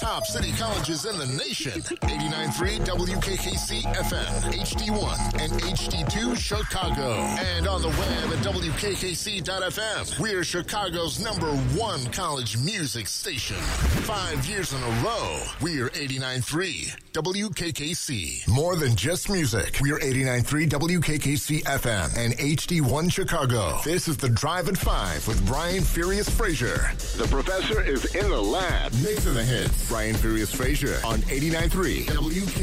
top city colleges in the nation. 89.3 WKKC FM, HD1 and HD2 Chicago. And on the web at WKKC.FM. We're Chicago's #1 college music station. 5 years in a row. We're 89.3 WKKC. More than just music. We're 89.3 WKKC FM and HD1 Chicago. This is the Drive at 5 with Brian Furious Frazier. The professor is in the lab. Mixing the hits. Brian Furious Frazier on 89.3 WKKC.